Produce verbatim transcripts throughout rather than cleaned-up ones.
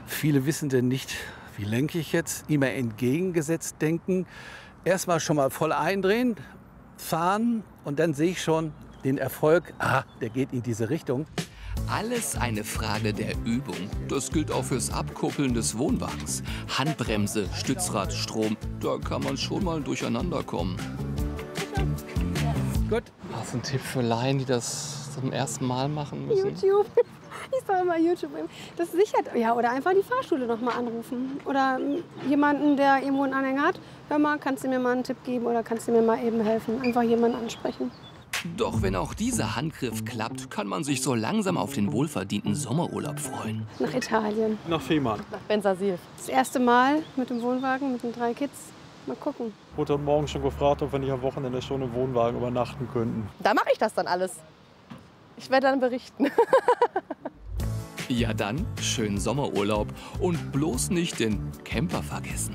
Viele wissen denn nicht, wie lenke ich jetzt, immer entgegengesetzt denken. Erstmal schon mal voll eindrehen, fahren und dann sehe ich schon den Erfolg. Ah, der geht in diese Richtung. Alles eine Frage der Übung. Das gilt auch fürs Abkuppeln des Wohnwagens. Handbremse, Stützrad, Strom, da kann man schon mal durcheinander kommen. Gut. Hast du einen Tipp für Laien, die das zum ersten Mal machen müssen? YouTube. Ich soll mal YouTube. Das sichert. Ja, oder einfach die Fahrschule noch mal anrufen. Oder jemanden, der irgendwo einen Anhänger hat. Hör mal, kannst du mir mal einen Tipp geben oder kannst du mir mal eben helfen? Einfach jemanden ansprechen. Doch wenn auch dieser Handgriff klappt, kann man sich so langsam auf den wohlverdienten Sommerurlaub freuen. Nach Italien. Nach Fehmarn. Nach Bensersiel. Das erste Mal mit dem Wohnwagen, mit den drei Kids. Mal gucken. Wurde heute Morgen schon gefragt, ob wir nicht am Wochenende schon im Wohnwagen übernachten könnten. Da mache ich das dann alles. Ich werde dann berichten. Ja dann, schönen Sommerurlaub und bloß nicht den Camper vergessen.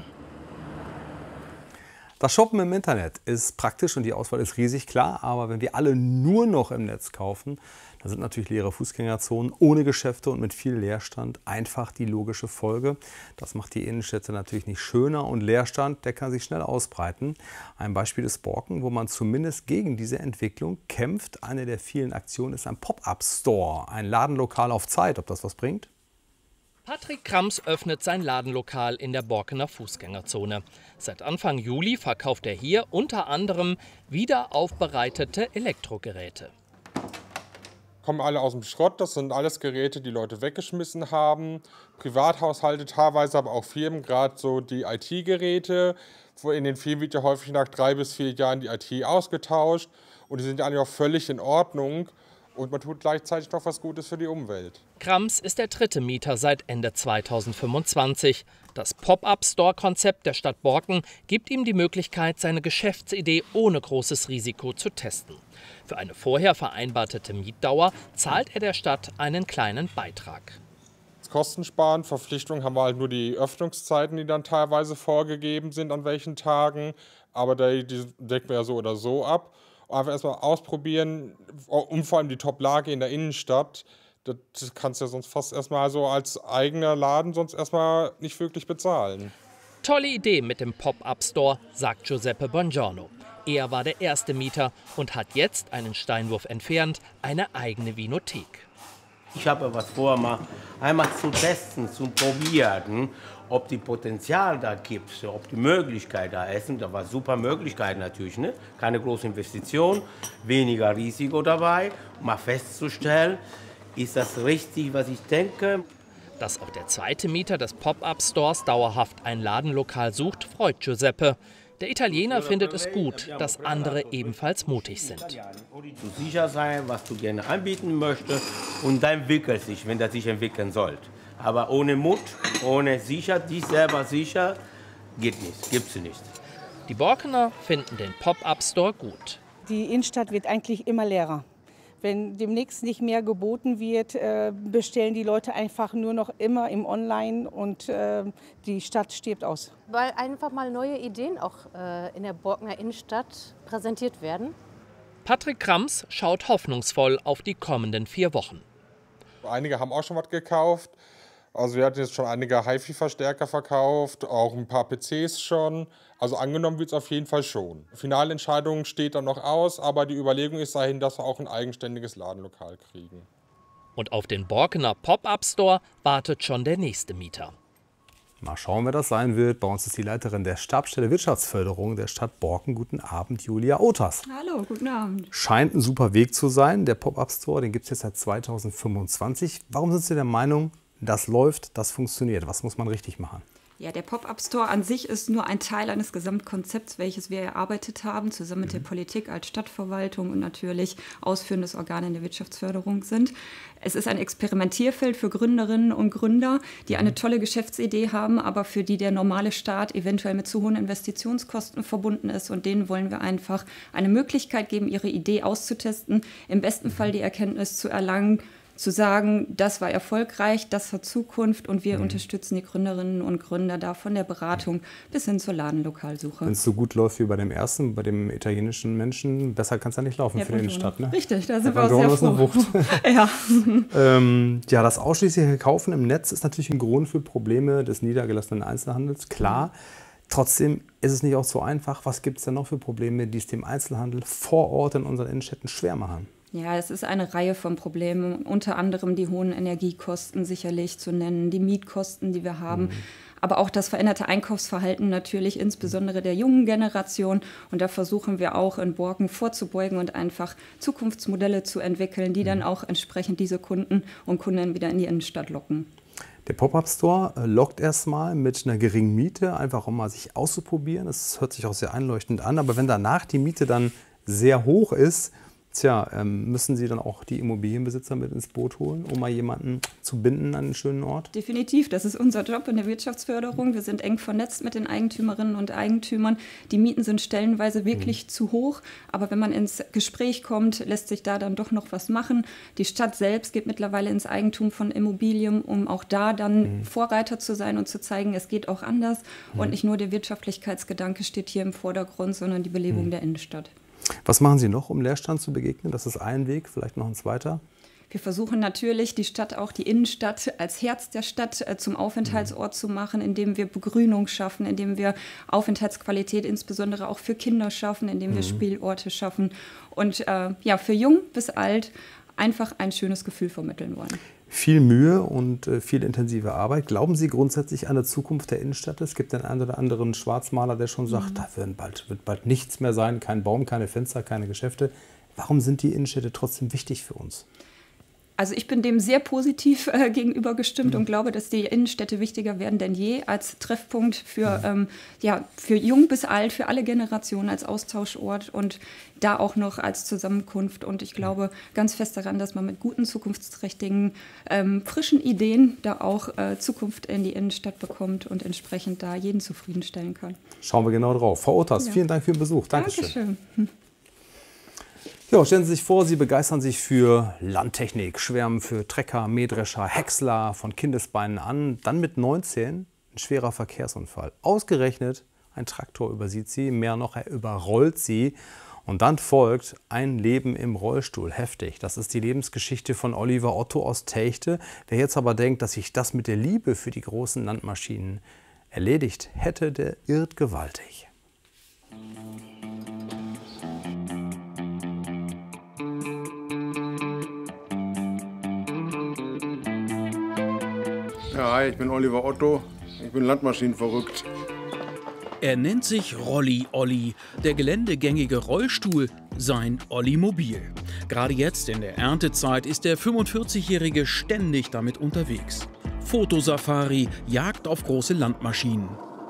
Das Shoppen im Internet ist praktisch und die Auswahl ist riesig, klar. Aber wenn wir alle nur noch im Netz kaufen, dann sind natürlich leere Fußgängerzonen ohne Geschäfte und mit viel Leerstand einfach die logische Folge. Das macht die Innenstädte natürlich nicht schöner und Leerstand, der kann sich schnell ausbreiten. Ein Beispiel ist Borken, wo man zumindest gegen diese Entwicklung kämpft. Eine der vielen Aktionen ist ein Pop-up-Store, ein Ladenlokal auf Zeit. Ob das was bringt? Patrick Krams öffnet sein Ladenlokal in der Borkener Fußgängerzone. Seit Anfang Juli verkauft er hier unter anderem wiederaufbereitete Elektrogeräte. Kommen alle aus dem Schrott, das sind alles Geräte, die Leute weggeschmissen haben. Privathaushalte, teilweise aber auch Firmen, gerade so die I T-Geräte. In den Firmen wird ja häufig nach drei bis vier Jahren die I T ausgetauscht. Und die sind ja eigentlich auch völlig in Ordnung. Und man tut gleichzeitig noch was Gutes für die Umwelt. Krams ist der dritte Mieter seit Ende zweitausendfünfundzwanzig. Das Pop-up-Store-Konzept der Stadt Borken gibt ihm die Möglichkeit, seine Geschäftsidee ohne großes Risiko zu testen. Für eine vorher vereinbarte Mietdauer zahlt er der Stadt einen kleinen Beitrag. Kostensparen, Verpflichtung haben wir halt nur die Öffnungszeiten, die dann teilweise vorgegeben sind, an welchen Tagen. Aber die, die decken wir ja so oder so ab. Einfach erstmal ausprobieren, und vor allem die Top-Lage in der Innenstadt. Das kannst du ja sonst fast erstmal so als eigener Laden sonst erstmal nicht wirklich bezahlen. Tolle Idee mit dem Pop-up-Store, sagt Giuseppe Bongiorno. Er war der erste Mieter und hat jetzt, einen Steinwurf entfernt, eine eigene Vinothek. Ich habe was vor, mal einmal zu testen, zu probieren, ob die Potenzial da gibt, ob die Möglichkeit da ist. Da war super Möglichkeit natürlich, ne? Keine große Investition, weniger Risiko dabei, um mal festzustellen, ist das richtig, was ich denke. Dass auch der zweite Mieter des Pop-up-Stores dauerhaft ein Ladenlokal sucht, freut Giuseppe. Der Italiener findet es gut, dass andere ebenfalls mutig sind. Du sicher sein, was du gerne anbieten möchtest, und dann entwickelt sich, wenn das sich entwickeln soll. Aber ohne Mut, ohne sicher, dich selber sicher, geht nicht, gibt's nicht. Die Borkener finden den Pop-up-Store gut. Die Innenstadt wird eigentlich immer leerer. Wenn demnächst nicht mehr geboten wird, bestellen die Leute einfach nur noch immer im Online und die Stadt stirbt aus. Weil einfach mal neue Ideen auch in der Borkener Innenstadt präsentiert werden. Patrick Krams schaut hoffnungsvoll auf die kommenden vier Wochen. Einige haben auch schon was gekauft. Also wir hatten jetzt schon einige HiFi-Verstärker verkauft, auch ein paar P Cs schon. Also angenommen wird es auf jeden Fall schon. Finalentscheidung steht dann noch aus, aber die Überlegung ist dahin, dass wir auch ein eigenständiges Ladenlokal kriegen. Und auf den Borkener Pop-up-Store wartet schon der nächste Mieter. Mal schauen, wer das sein wird. Bei uns ist die Leiterin der Stabsstelle Wirtschaftsförderung der Stadt Borken. Guten Abend, Julia Others. Hallo, guten Abend. Scheint ein super Weg zu sein. Der Pop-up-Store, den gibt es jetzt seit zweitausendfünfundzwanzig. Warum sind Sie der Meinung, das läuft, das funktioniert? Was muss man richtig machen? Ja, der Pop-up-Store an sich ist nur ein Teil eines Gesamtkonzepts, welches wir erarbeitet haben, zusammen mit der Politik als Stadtverwaltung und natürlich ausführendes Organ in der Wirtschaftsförderung sind. Es ist ein Experimentierfeld für Gründerinnen und Gründer, die eine tolle Geschäftsidee haben, aber für die der normale Staat eventuell mit zu hohen Investitionskosten verbunden ist. Und denen wollen wir einfach eine Möglichkeit geben, ihre Idee auszutesten, im besten Fall die Erkenntnis zu erlangen, zu sagen, das war erfolgreich, das hat Zukunft und wir mhm. unterstützen die Gründerinnen und Gründer da von der Beratung bis hin zur Ladenlokalsuche. Wenn es so gut läuft wie bei dem ersten, bei dem italienischen Menschen, besser kann es ja nicht laufen ja, für die Innenstadt. Ne? Richtig, da sind wir auch sehr froh. Eine Wucht. ja. ähm, ja, das ausschließliche Kaufen im Netz ist natürlich ein Grund für Probleme des niedergelassenen Einzelhandels, klar. Trotzdem ist es nicht auch so einfach. Was gibt es denn noch für Probleme, die es dem Einzelhandel vor Ort in unseren Innenstädten schwer machen? Ja, es ist eine Reihe von Problemen, unter anderem die hohen Energiekosten sicherlich zu nennen, die Mietkosten, die wir haben, mhm. aber auch das veränderte Einkaufsverhalten natürlich, insbesondere der jungen Generation. Und da versuchen wir auch in Borken vorzubeugen und einfach Zukunftsmodelle zu entwickeln, die mhm. dann auch entsprechend diese Kunden und Kundinnen wieder in die Innenstadt locken. Der Pop-Up-Store lockt erstmal mit einer geringen Miete, einfach um mal sich auszuprobieren. Das hört sich auch sehr einleuchtend an, aber wenn danach die Miete dann sehr hoch ist, tja, ähm, müssen Sie dann auch die Immobilienbesitzer mit ins Boot holen, um mal jemanden zu binden an einen schönen Ort? Definitiv, das ist unser Job in der Wirtschaftsförderung. Wir sind eng vernetzt mit den Eigentümerinnen und Eigentümern. Die Mieten sind stellenweise wirklich mhm. zu hoch, aber wenn man ins Gespräch kommt, lässt sich da dann doch noch was machen. Die Stadt selbst geht mittlerweile ins Eigentum von Immobilien, um auch da dann mhm. Vorreiter zu sein und zu zeigen, es geht auch anders. Mhm. Und nicht nur der Wirtschaftlichkeitsgedanke steht hier im Vordergrund, sondern die Belebung mhm. der Innenstadt. Was machen Sie noch, um Leerstand zu begegnen? Das ist ein Weg, vielleicht noch ein zweiter? Wir versuchen natürlich, die Stadt, auch die Innenstadt, als Herz der Stadt äh, zum Aufenthaltsort zu machen, indem wir Begrünung schaffen, indem wir Aufenthaltsqualität insbesondere auch für Kinder schaffen, indem wir mhm. Spielorte schaffen und äh, ja, für jung bis alt einfach ein schönes Gefühl vermitteln wollen. Viel Mühe und äh, viel intensive Arbeit. Glauben Sie grundsätzlich an die Zukunft der Innenstadt? Es gibt den einen oder anderen Schwarzmaler, der schon sagt, mhm. da wird bald, wird bald nichts mehr sein, kein Baum, keine Fenster, keine Geschäfte. Warum sind die Innenstädte trotzdem wichtig für uns? Also ich bin dem sehr positiv äh, gegenüber gestimmt mhm. und glaube, dass die Innenstädte wichtiger werden denn je als Treffpunkt für, mhm. ähm, ja, für jung bis alt, für alle Generationen, als Austauschort und da auch noch als Zusammenkunft. Und ich glaube ganz fest daran, dass man mit guten, zukunftsträchtigen, ähm, frischen Ideen da auch äh, Zukunft in die Innenstadt bekommt und entsprechend da jeden zufriedenstellen kann. Schauen wir genau drauf. Frau Otters, ja. vielen Dank für den Besuch. Dankeschön. Dankeschön. Hm. Ja, stellen Sie sich vor, Sie begeistern sich für Landtechnik, schwärmen für Trecker, Mähdrescher, Häcksler von Kindesbeinen an. Dann mit neunzehn ein schwerer Verkehrsunfall. Ausgerechnet ein Traktor übersieht Sie, mehr noch, er überrollt Sie. Und dann folgt ein Leben im Rollstuhl. Heftig. Das ist die Lebensgeschichte von Oliver Otto aus Techte. Wer jetzt aber denkt, dass sich das mit der Liebe für die großen Landmaschinen erledigt hätte, der irrt gewaltig. Ja, hi, ich bin Oliver Otto. Ich bin Landmaschinenverrückt. Er nennt sich Rolli Olli, der geländegängige Rollstuhl, sein Ollimobil. Gerade jetzt in der Erntezeit ist der fünfundvierzigjährige ständig damit unterwegs. Fotosafari, Jagd auf große Landmaschinen.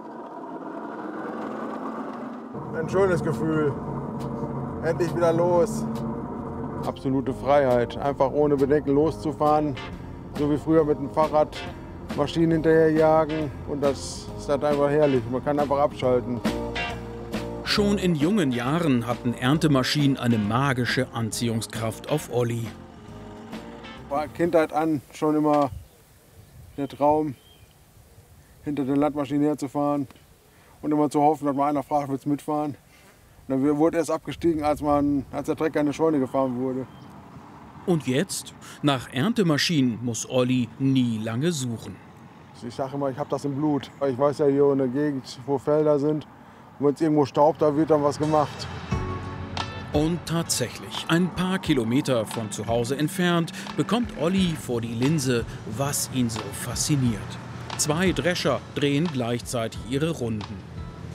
Ein schönes Gefühl. Endlich wieder los. Absolute Freiheit. Einfach ohne Bedenken loszufahren. So wie früher mit dem Fahrrad. Maschinen hinterherjagen und das ist halt einfach herrlich. Man kann einfach abschalten. Schon in jungen Jahren hatten Erntemaschinen eine magische Anziehungskraft auf Olli. War Kindheit an schon immer der Traum, hinter den Landmaschinen herzufahren und immer zu hoffen, dass mal einer fragt, willst du mitfahren? Und dann wurde erst abgestiegen, als, man, als der Trecker in eine Scheune gefahren wurde. Und jetzt? Nach Erntemaschinen muss Olli nie lange suchen. Ich sage immer, ich habe das im Blut. Ich weiß ja hier in der Gegend, wo Felder sind. Und wenn es irgendwo staubt, da wird dann was gemacht. Und tatsächlich, ein paar Kilometer von zu Hause entfernt, bekommt Olli vor die Linse, was ihn so fasziniert. Zwei Drescher drehen gleichzeitig ihre Runden.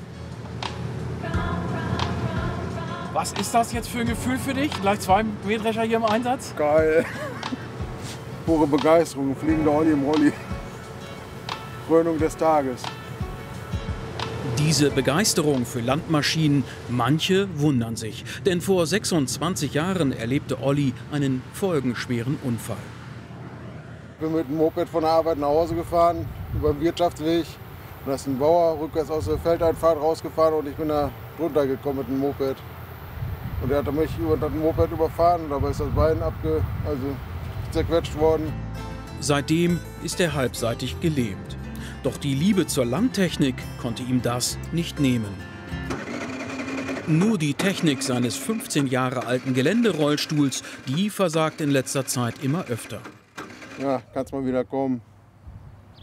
Was ist das jetzt für ein Gefühl für dich? Gleich zwei Mähdrescher hier im Einsatz? Geil. Pure Begeisterung, fliegender Olli im Rolli. Krönung des Tages. Diese Begeisterung für Landmaschinen, manche wundern sich. Denn vor sechsundzwanzig Jahren erlebte Olli einen folgenschweren Unfall. Ich bin mit dem Moped von der Arbeit nach Hause gefahren, über den Wirtschaftsweg. Und da ist ein Bauer rückwärts aus der Feldeinfahrt rausgefahren und ich bin da drunter gekommen mit dem Moped. Und er hat mich über das Moped überfahren und dabei ist das Bein abge, also zerquetscht worden. Seitdem ist er halbseitig gelähmt. Doch die Liebe zur Landtechnik konnte ihm das nicht nehmen. Nur die Technik seines fünfzehn Jahre alten Geländerollstuhls, die versagt in letzter Zeit immer öfter. Ja, kannst mal wieder kommen.